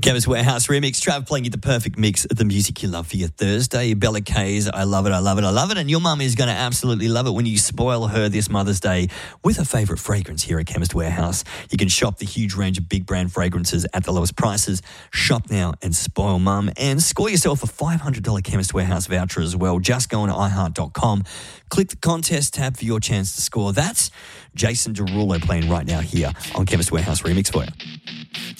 Chemist Warehouse remix. Trav playing you the perfect mix of the music you love for your Thursday. Bella K's I love it, I love it, I love it. And your mum is going to absolutely love it when you spoil her this Mother's Day with her favourite fragrance here at Chemist Warehouse. You can shop the huge range of big brand fragrances at the lowest prices. Shop now and spoil mum. And score yourself a $500 Chemist Warehouse voucher as well. Just go on to iHeart.com. Click the contest tab for your chance to score. That's Jason Derulo playing right now here on Chemist Warehouse remix for you.